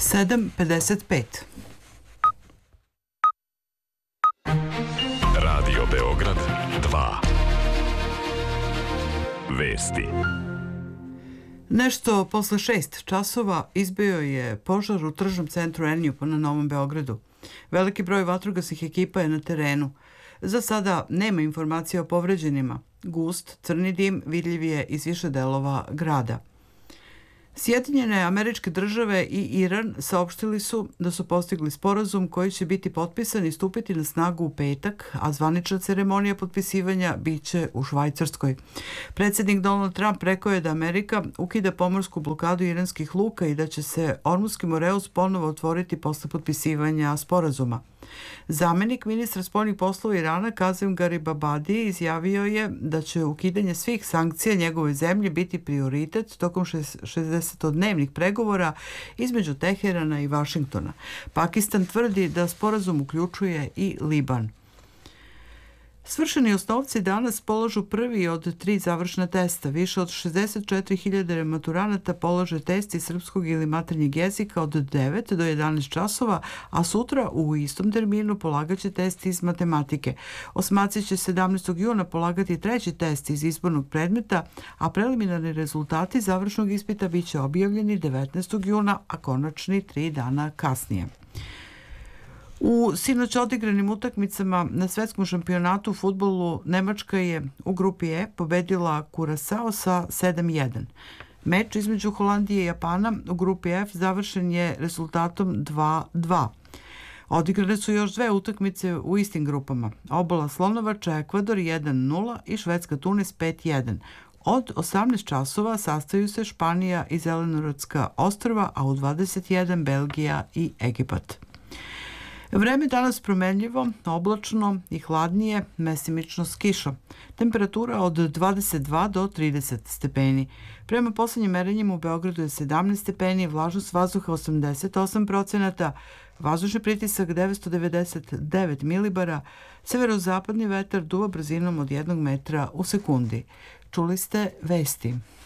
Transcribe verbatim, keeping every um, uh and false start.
sedam pedeset pet. Radio Beograd dva. Vesti. Nešto posle šest časova izbio je požar u tržnom centru Enjupa na Novom Beogradu. Veliki broj vatrogasnih ekipa je na terenu. Za sada nema informacija o povređenima. Gust, crni dim vidljiv je iz više delova grada. Sjedinjene Američke Države i Iran saopštili su da su postigli sporazum koji će biti potpisan i stupiti na snagu u petak, a zvanična ceremonija potpisivanja biće u Švajcarskoj. Predsjednik Donald Trump rekao je da Amerika ukida pomorsku blokadu iranskih luka i da će se Ormuzski moreus ponovo otvoriti posle potpisivanja sporazuma. Zamenik ministra spoljnih poslova Irana Kazem Garibabadi izjavio je da će ukidanje svih sankcija njegovoj zemlji biti prioritet tokom šezdesetodnevnih pregovora između Teherana i Vašingtona. Pakistan tvrdi da sporazum uključuje i Liban. Svršeni osnovci danas polažu prvi od tri završna testa. Više od šezdeset četiri hiljade maturanata polaže test iz srpskog ili maternjeg jezika od devet do jedanaest časova, a sutra u istom terminu polagaće test iz matematike. Osmaci će sedamnaestog juna polagati treći test iz izbornog predmeta, a preliminarni rezultati završnog ispita biće objavljeni devetnaestog juna, a konačni tri dana kasnije. U sinoć odigranim utakmicama na svetskom šampionatu u fudbalu Nemačka je u grupi E pobedila Kurasao sa sedam jedan. Meč između Holandije i Japana u grupi F završen je rezultatom dva dva. Odigrane su još dve utakmice u istim grupama. Obala Slonovača Ekvador jedan nula i Švedska Tunis pet jedan. Od osamnaest časova sastaju se Španija i Zelenorodska ostrva, a u dvadeset jedan Belgija i Egipat. Vreme danas promenljivo, oblačno i hladnije, mesimično s kišom. Temperatura od dvadeset dva do trideset stepeni. Prema poslednjim merenjima u Beogradu je sedamnaest stepeni, vlažnost vazduha osamdeset osam procenata, vazdušni pritisak devetsto devedeset devet milibara, severozapadni vetar duva brzinom od jednog metra u sekundi. Čuli ste vesti.